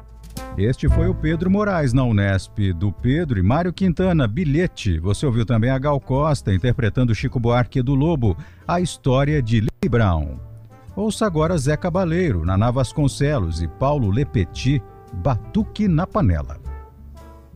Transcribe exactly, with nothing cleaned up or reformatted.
Este foi o Pedro Moraes na Unesp, do Pedro e Mário Quintana, Bilhete. Você ouviu também a Gal Costa interpretando Chico Buarque do Lobo, A História de Lee Brown. Ouça agora Zé Cabaleiro, Naná Vasconcelos e Paulo Lepetit, Batuque na Panela.